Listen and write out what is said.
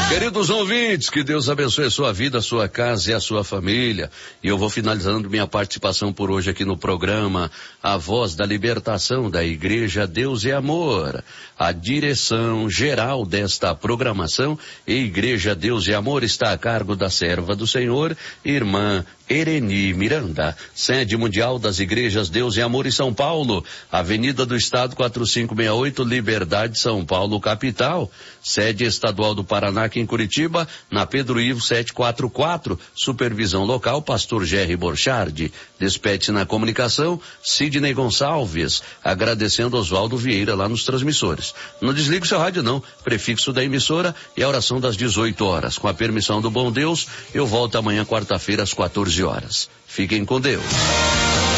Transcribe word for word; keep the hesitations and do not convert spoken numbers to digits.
Queridos ouvintes, que Deus abençoe a sua vida, a sua casa e a sua família. E eu vou finalizando minha participação por hoje aqui no programa A Voz da Libertação da Igreja Deus e Amor. A direção geral desta programação e Igreja Deus e Amor está a cargo da serva do Senhor, irmã Ereni Miranda. Sede mundial das Igrejas Deus e Amor em São Paulo, Avenida do Estado quatro cinco seis oito, Liberdade, São Paulo, capital. Sede estadual do Paraná aqui em Curitiba, na Pedro Ivo setecentos e quarenta e quatro, supervisão local, pastor Jerry Borchardi. Despete na comunicação, Sidney Gonçalves, agradecendo Oswaldo Vieira lá nos transmissores. Não desliga o seu rádio não, prefixo da emissora e a oração das dezoito horas. Com a permissão do bom Deus, eu volto amanhã quarta-feira às quatorze horas. Fiquem com Deus.